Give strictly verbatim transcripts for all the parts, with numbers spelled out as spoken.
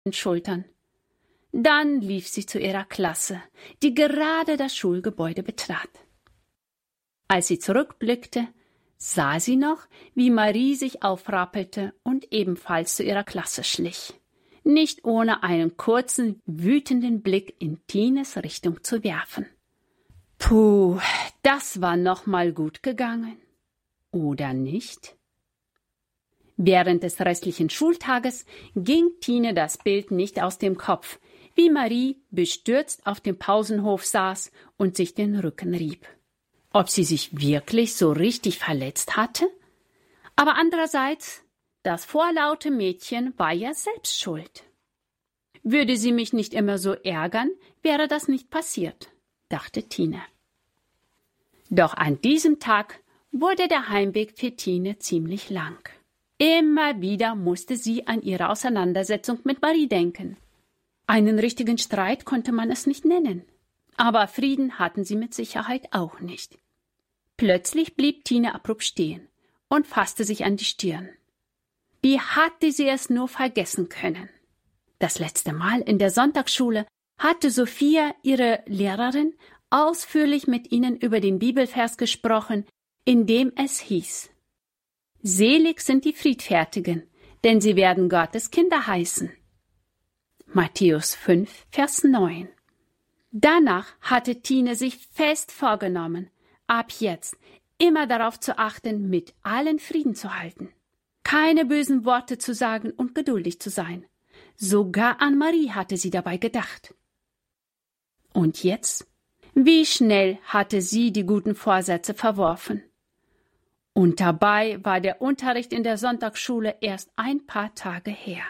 Schultern. Dann lief sie zu ihrer Klasse, die gerade das Schulgebäude betrat. Als sie zurückblickte, sah sie noch, wie Marie sich aufrappelte und ebenfalls zu ihrer Klasse schlich, nicht ohne einen kurzen, wütenden Blick in Tines Richtung zu werfen. Puh, das war noch mal gut gegangen. Oder nicht? Während des restlichen Schultages ging Tine das Bild nicht aus dem Kopf, wie Marie bestürzt auf dem Pausenhof saß und sich den Rücken rieb. Ob sie sich wirklich so richtig verletzt hatte? Aber andererseits, das vorlaute Mädchen war ja selbst schuld. Würde sie mich nicht immer so ärgern, wäre das nicht passiert, dachte Tine. Doch an diesem Tag wurde der Heimweg für Tine ziemlich lang. Immer wieder musste sie an ihre Auseinandersetzung mit Marie denken. Einen richtigen Streit konnte man es nicht nennen. Aber Frieden hatten sie mit Sicherheit auch nicht. Plötzlich blieb Tine abrupt stehen und fasste sich an die Stirn. Wie hatte sie es nur vergessen können? Das letzte Mal in der Sonntagsschule hatte Sophia, ihre Lehrerin, ausführlich mit ihnen über den Bibelvers gesprochen, in dem es hieß: Selig sind die Friedfertigen, denn sie werden Gottes Kinder heißen. Matthäus fünf, Vers neun. Danach hatte Tine sich fest vorgenommen, ab jetzt immer darauf zu achten, mit allen Frieden zu halten, keine bösen Worte zu sagen und geduldig zu sein. Sogar an Marie hatte sie dabei gedacht. Und jetzt? Wie schnell hatte sie die guten Vorsätze verworfen? Und dabei war der Unterricht in der Sonntagsschule erst ein paar Tage her.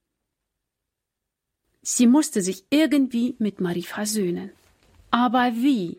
Sie musste sich irgendwie mit Marie versöhnen. Aber wie?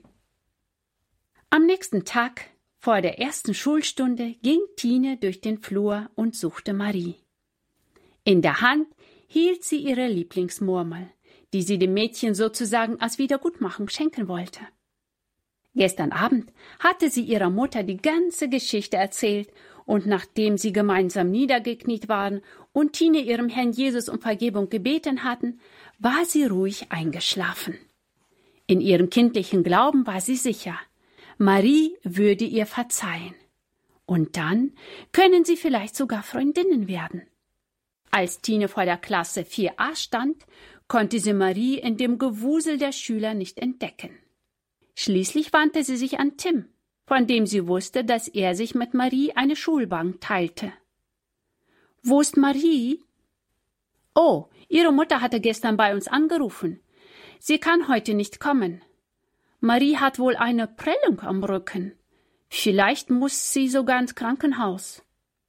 Am nächsten Tag, vor der ersten Schulstunde, ging Tine durch den Flur und suchte Marie. In der Hand hielt sie ihre Lieblingsmurmel, die sie dem Mädchen sozusagen als Wiedergutmachung schenken wollte. Gestern Abend hatte sie ihrer Mutter die ganze Geschichte erzählt, und nachdem sie gemeinsam niedergekniet waren und Tine ihrem Herrn Jesus um Vergebung gebeten hatten, war sie ruhig eingeschlafen. In ihrem kindlichen Glauben war sie sicher, Marie würde ihr verzeihen. Und dann können sie vielleicht sogar Freundinnen werden. Als Tine vor der Klasse vier a stand, konnte sie Marie in dem Gewusel der Schüler nicht entdecken. Schließlich wandte sie sich an Tim, von dem sie wusste, dass er sich mit Marie eine Schulbank teilte. »Wo ist Marie?« »Oh, ihre Mutter hatte gestern bei uns angerufen. Sie kann heute nicht kommen. Marie hat wohl eine Prellung am Rücken. Vielleicht muss sie sogar ins Krankenhaus.«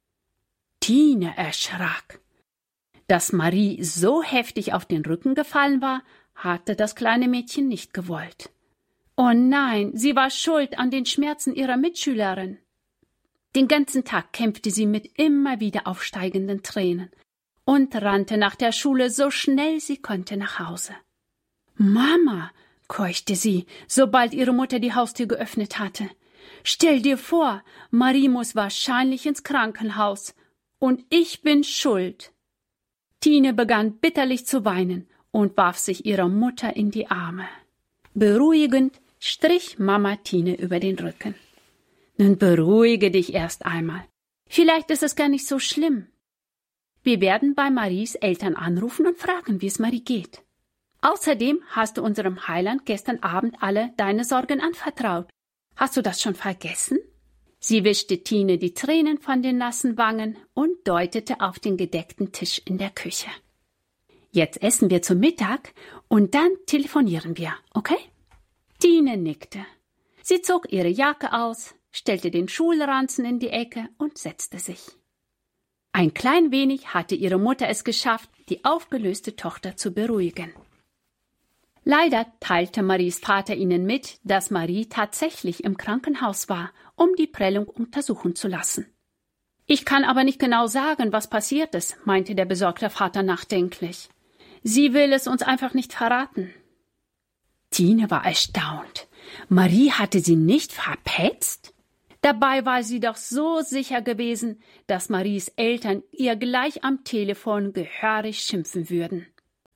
Tine erschrak. Dass Marie so heftig auf den Rücken gefallen war, hatte das kleine Mädchen nicht gewollt. Oh nein, sie war schuld an den Schmerzen ihrer Mitschülerin. Den ganzen Tag kämpfte sie mit immer wieder aufsteigenden Tränen und rannte nach der Schule so schnell sie konnte nach Hause. »Mama«, keuchte sie, sobald ihre Mutter die Haustür geöffnet hatte, »stell dir vor, Marie muss wahrscheinlich ins Krankenhaus und ich bin schuld.« Tine begann bitterlich zu weinen und warf sich ihrer Mutter in die Arme. Beruhigend strich Mama Tine über den Rücken. »Nun beruhige dich erst einmal. Vielleicht ist es gar nicht so schlimm. Wir werden bei Maries Eltern anrufen und fragen, wie es Marie geht. Außerdem hast du unserem Heiland gestern Abend alle deine Sorgen anvertraut. Hast du das schon vergessen?« Sie wischte Tine die Tränen von den nassen Wangen und deutete auf den gedeckten Tisch in der Küche. »Jetzt essen wir zum Mittag und dann telefonieren wir, okay?« Tine nickte. Sie zog ihre Jacke aus, stellte den Schulranzen in die Ecke und setzte sich. Ein klein wenig hatte ihre Mutter es geschafft, die aufgelöste Tochter zu beruhigen. Leider teilte Maries Vater ihnen mit, dass Marie tatsächlich im Krankenhaus war, um die Prellung untersuchen zu lassen. »Ich kann aber nicht genau sagen, was passiert ist«, meinte der besorgte Vater nachdenklich. »Sie will es uns einfach nicht verraten.« Tine war erstaunt. Marie hatte sie nicht verpetzt? Dabei war sie doch so sicher gewesen, dass Maries Eltern ihr gleich am Telefon gehörig schimpfen würden.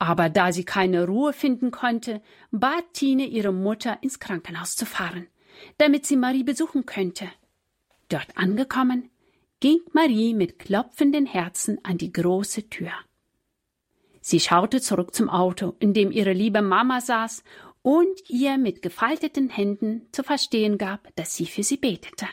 Aber da sie keine Ruhe finden konnte, bat Tine ihre Mutter, ins Krankenhaus zu fahren, damit sie Marie besuchen könnte. Dort angekommen, ging Marie mit klopfenden Herzen an die große Tür. Sie schaute zurück zum Auto, in dem ihre liebe Mama saß und ihr mit gefalteten Händen zu verstehen gab, dass sie für sie betete.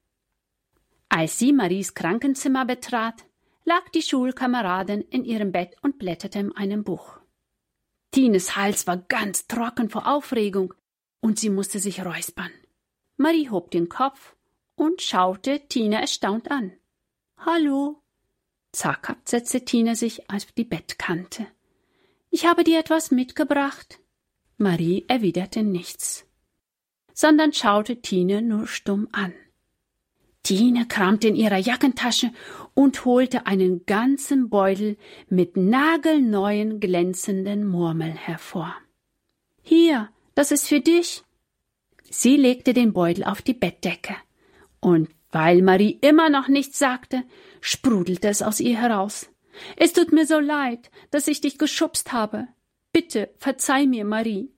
Als sie Maries Krankenzimmer betrat, lag die Schulkameradin in ihrem Bett und blätterte in einem Buch. Tines Hals war ganz trocken vor Aufregung und sie musste sich räuspern. Marie hob den Kopf und schaute Tine erstaunt an. »Hallo?« Zaghaft setzte Tine sich auf die Bettkante. »Ich habe dir etwas mitgebracht.« Marie erwiderte nichts, sondern schaute Tine nur stumm an. Tine kramte in ihrer Jackentasche und holte einen ganzen Beutel mit nagelneuen, glänzenden Murmeln hervor. »Hier, das ist für dich.« Sie legte den Beutel auf die Bettdecke, und weil Marie immer noch nichts sagte, sprudelte es aus ihr heraus. »Es tut mir so leid, dass ich dich geschubst habe. Bitte, verzeih mir, Marie.«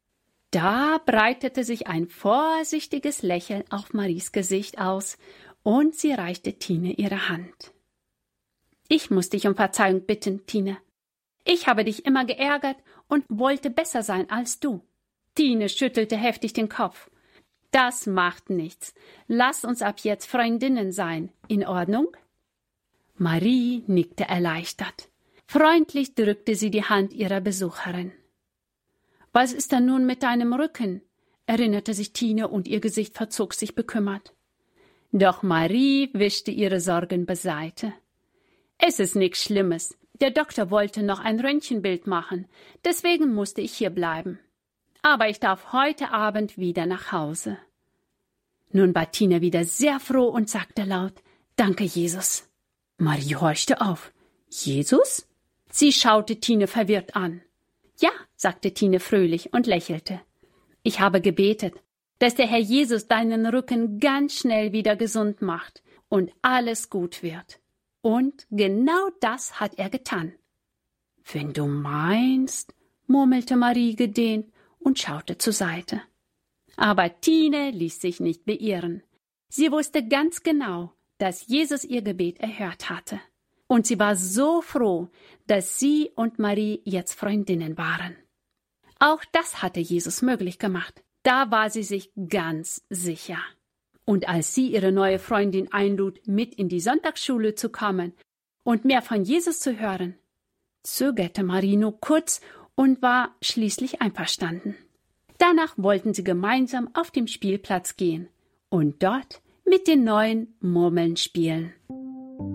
Da breitete sich ein vorsichtiges Lächeln auf Maries Gesicht aus, und sie reichte Tine ihre Hand. »Ich muss dich um Verzeihung bitten, Tine. Ich habe dich immer geärgert und wollte besser sein als du.« Tine schüttelte heftig den Kopf. »Das macht nichts. Lass uns ab jetzt Freundinnen sein. In Ordnung?« Marie nickte erleichtert. Freundlich drückte sie die Hand ihrer Besucherin. »Was ist denn nun mit deinem Rücken?« erinnerte sich Tine und ihr Gesicht verzog sich bekümmert. Doch Marie wischte ihre Sorgen beiseite. »Es ist nichts Schlimmes. Der Doktor wollte noch ein Röntgenbild machen. Deswegen musste ich hier bleiben. Aber ich darf heute Abend wieder nach Hause.« Nun war Tine wieder sehr froh und sagte laut, »Danke, Jesus.« Marie horchte auf. »Jesus?« Sie schaute Tine verwirrt an. »Ja«, sagte Tine fröhlich und lächelte. »Ich habe gebetet, dass der Herr Jesus deinen Rücken ganz schnell wieder gesund macht und alles gut wird. Und genau das hat er getan.« »Wenn du meinst«, murmelte Marie gedehnt und schaute zur Seite. Aber Tine ließ sich nicht beirren. Sie wusste ganz genau, dass Jesus ihr Gebet erhört hatte. Und sie war so froh, dass sie und Marie jetzt Freundinnen waren. Auch das hatte Jesus möglich gemacht. Da war sie sich ganz sicher. Und als sie ihre neue Freundin einlud, mit in die Sonntagsschule zu kommen und mehr von Jesus zu hören, zögerte Marie nur kurz und war schließlich einverstanden. Danach wollten sie gemeinsam auf dem Spielplatz gehen und dort mit den neuen Murmeln spielen.